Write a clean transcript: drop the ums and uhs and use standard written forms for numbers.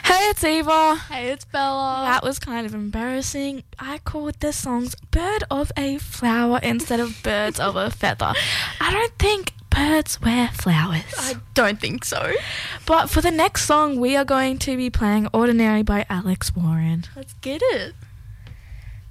Hey, it's Eva. Hey, it's Bella. That was kind of embarrassing. I called the songs Bird of a Flower instead of Birds of a Feather. I don't think birds wear flowers. I don't think so. But for the next song, we are going to be playing Ordinary by Alex Warren. Let's get it.